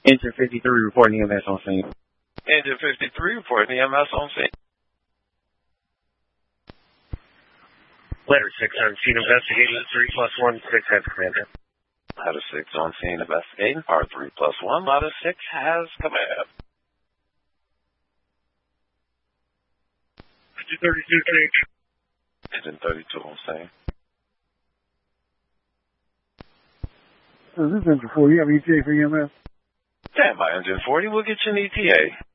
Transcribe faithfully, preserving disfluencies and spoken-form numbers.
Engine fifty-three reporting E M S on scene. Engine fifty-three reporting E M S on scene. Letter six on scene investigating three plus one six has commander. Ladder six on scene investigating. R three plus one. Ladder six has command. Engine thirty-two six. Engine thirty-two on scene. This is Engine forty. You have E T A for E M S? Stand by, Engine forty. We'll get you an E T A.